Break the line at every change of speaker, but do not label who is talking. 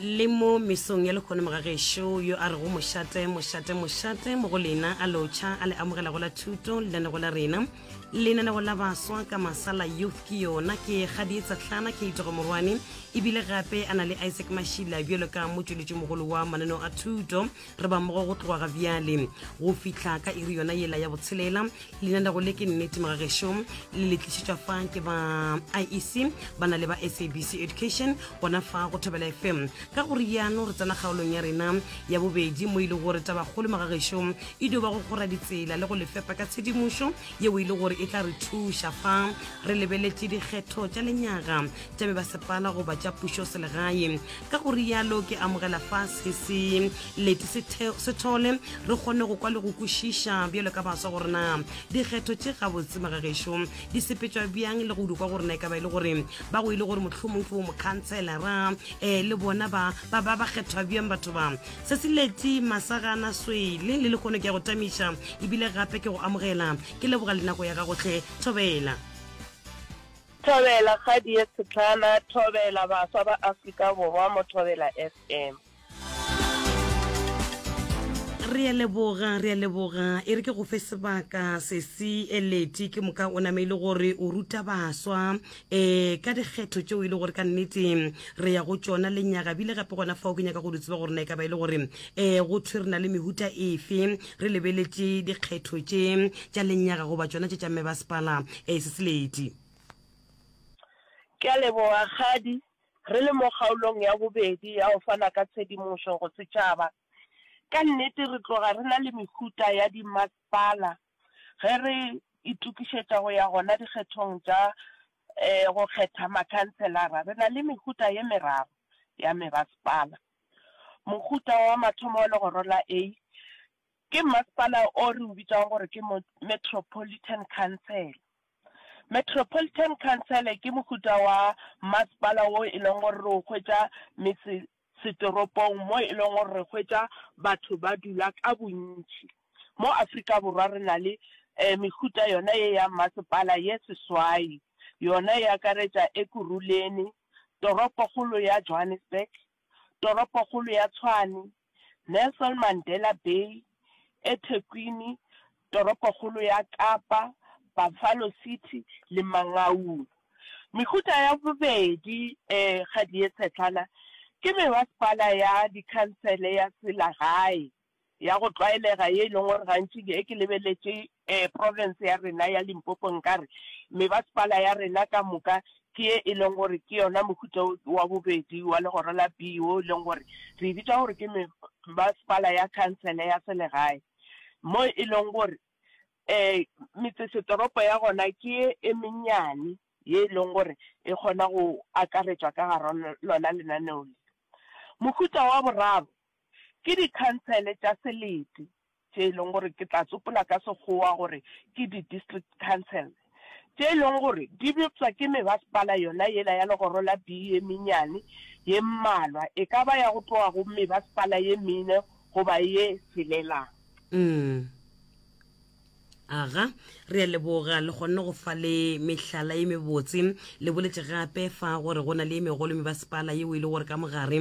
le mo mesong ya lekgono mogagesho yo a re go mošate mo go lena a lotšha a le amogela go la thuto lenane go la rena lenane go la baswa ka masala youth ke yona ke kgadietsa tlhana ke itogo morwane ebile gape a na le Isaac Mashila bjalo ka motsweletši mogolo wa mananeo a thuto re ba mogo go tloga ga bjale go fihla ka iri yona yela ya botshelela lenane go le ke nnete mogagesho le le tlišitšwa fa ke ba IEC ba na le ba SABC Education gona fa go Thobela FM ka gore yana re tsena kgaolong ya rena ya bobedi mo ile gore tabagolo magagesho e dio ba go gora ditsela le go lefepa ka tshedimošo yeo ile gore e tla re thuša fa re lebeletse dikgetho tša lenyaga tša ba sepala go ba tša pušo selegae ka gore yalo ke amogela fa se leti se thole re kgone go kwa le go kwešiša bjalo ka baswa gore na dikgetho tše gabotse magagesho di sepetšwa bjang le go dukwa gore na e ka ba ile gore ba go ile gore mohlomong ke bo mokhanselara le bona ba kgethwa bjang batho ba se se leti masagana swele le lekgono ke ya go tamiša ebile gape ke go amogela ke leboga le nako ya ga gotlhe Thobela
kgadi ya Setlana Thobela baswa ba Afrika Borwa mo Thobela FM
re a leboga e re ke go fe sebaka se se eleti ke moka o namele gore o ruta baswa ka dikgetho tšeo ile gore ka nnete re ya go tšona lenyaga bile gape gona fa o ke nyaka go ditseba gore na e ka ba ile gore go thwe re na le mehuta efe re lebeletse dikgetho tša lenyaga goba tšona tša mebasepala se se leti
ke a leboga kgadi re le mo kgaolong ya bobedi ya go fana ka tshedimošo go setšhaba ka nnete re tloga re na le mehuta ya dimasepala ge re itukišetša go ya gona dikgethong tša go kgetha makhanselara re na le mehuta ye meraro ya mebasepala mohuta wa mathomo wa legoro la A ke masepala o re o bitsang gore ke Metropolitan Council. Metropolitan Council ke mohuta wa masepala o e leng gore re o hwetša metse setoropong mo e leng gore re hwetša batho ba dula ka bontši mo Afrika Borwa re na le mehuta yona ye ya masepala ye seswai yona e akaretša Ekurhuleni toropokgolo ya Johannesburg toropokgolo ya Tshwane Nelson Mandela Bay eThekwini toropokgolo ya Kapa Buffalo City le Mangaung mehuta ya bobedi kgadi ye Setlana ke mebasepala ya dikhansele ya selegae ya go tlwaelega ye leng gore gantši ke lebeletse province ya rena ya Limpopo nkare mebasepala ya rena ka moka ke ye e leng gore ke yona mohuta wa bobedi wa legoro la B o leng gore re bitša gore ke mebasepala ya khansele ya selegae mo e leng gore metsesetoropo ya gona ke e mennyane ye e leng gore e kgona go akaretšwa ka gare lona lenaneo le mohuta wa boraro ke dikhansele tša selete tše e leng gore ke tla tsopola ka sekgowa gore ke di-district council tše e leng gore di bopša ke mebasepala yona yela ya legoro la B ye mennyane ye mmalwa e ka ba ya go tloga go mebasepala ye mene goba ye tselelang
aga re a leboga le kgonne go fa le mehlala ye mebotse le boletse gape fa gore go na le megolo mebasepala yeo e le gore ka mogare